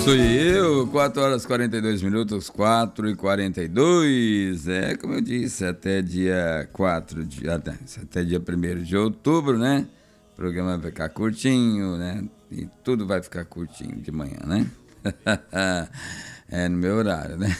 Sou eu, 4 horas 42 minutos, 4h42. É, como eu disse, até dia 1º de outubro, né? O programa vai ficar curtinho, né? E tudo vai ficar curtinho de manhã, né? É no meu horário, né?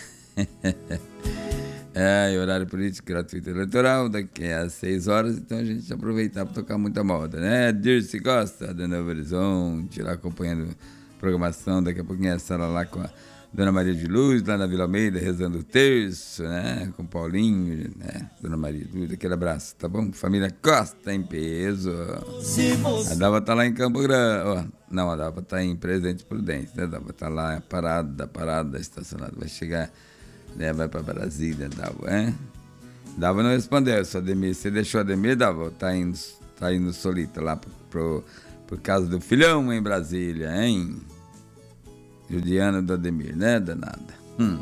É, horário político gratuito eleitoral, daqui às 6 horas, então a gente aproveitar para tocar muita moda, né? Dirce Costa, do Novo Horizonte, lá acompanhando a programação, daqui a pouquinho estará lá com a Dona Maria de Luz, lá na Vila Almeida, rezando o terço, né? Com o Paulinho, né? Dona Maria de Luz, aquele abraço, tá bom? Família Costa em peso. A Dalva tá lá em Campo Grande, não, a Dalva tá em Presidente Prudente, né? A Dalva tá lá, parada, estacionada, vai chegar... né, vai pra Brasília, Dalva, hein? Dalva não respondeu, só Ademir. Você deixou a Ademir, Dalva? Tá indo solita lá por causa do filhão em Brasília, hein? Juliana do Ademir, né, danada?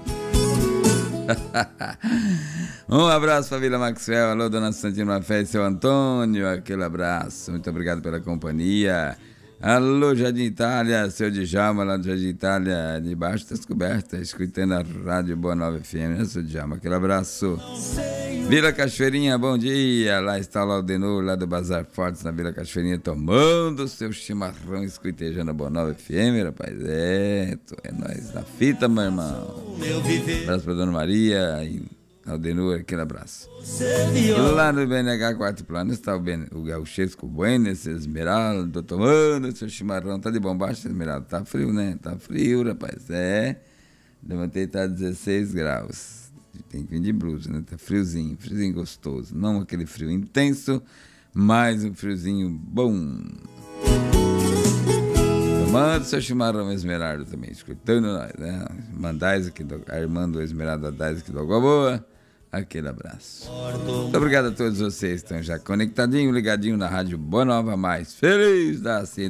Um abraço, família Maxwell. Alô, dona Santina Fé e seu Antônio. Aquele abraço. Muito obrigado pela companhia. Alô, Jardim Itália, seu Djalma lá do Jardim Itália, debaixo das cobertas, escutando a Rádio Boa Nova FM, né, seu Djalma? Aquele abraço. Vila Cachoeirinha, bom dia. Lá está o Laudenor, lá do Bazar Fortes, na Vila Cachoeirinha, tomando seu chimarrão, escutejando a Boa Nova FM, rapaz. É nóis na fita, meu irmão. Abraço pra Dona Maria e Aldenor, aquele abraço. Lá no BNH Quarto Plano está o Gauchesco Buenos, Esmeralda, tomando seu chimarrão. Tá de bombacha, Esmeralda? Tá frio, né? Tá frio, rapaz. É. Levantei, tá 16 graus. Tem que vir de blusa, né? Tá friozinho gostoso. Não aquele frio intenso, mas um friozinho bom. Tomando seu chimarrão, Esmeralda também, escutando nós, né? Mandais aqui, a irmã do Esmeralda Dais aqui do Água Boa. Aquele abraço. Muito obrigado a todos vocês que estão já conectadinhos, ligadinhos na Rádio Boa Nova, mais feliz da cidade.